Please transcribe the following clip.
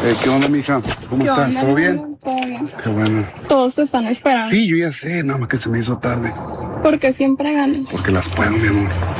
¿Qué onda, mija? ¿Cómo ¿Qué estás? onda, ¿Todo bien? hermano? Todo bien. Qué bueno. Todos te están esperando. Sí, yo ya sé, nada más que se me hizo tarde. Porque siempre ganas. Porque las puedo, mi amor.